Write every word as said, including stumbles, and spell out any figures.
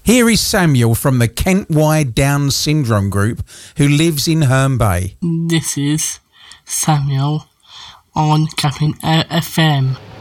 Here is Samuel from the Kent-wide Down Syndrome group who lives in Herne Bay. This is Samuel on Capping F M.